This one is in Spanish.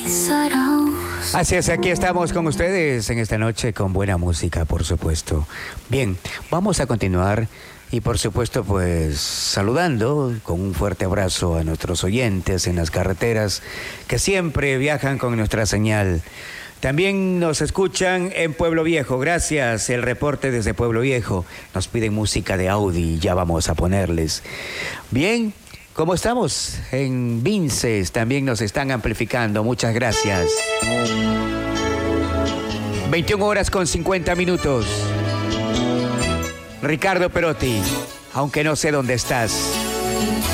Así es, aquí estamos con ustedes en esta noche con buena música, por supuesto. Bien, vamos a continuar y por supuesto pues saludando con un fuerte abrazo a nuestros oyentes en las carreteras que siempre viajan con nuestra señal. También nos escuchan en Pueblo Viejo, gracias, el reporte desde Pueblo Viejo. Nos piden música de Audi, ya vamos a ponerles. Bien, ¿cómo estamos? En Vinces también nos están amplificando, muchas gracias. 21 horas con 50 minutos. Ricardo Perotti, aunque no sé dónde estás.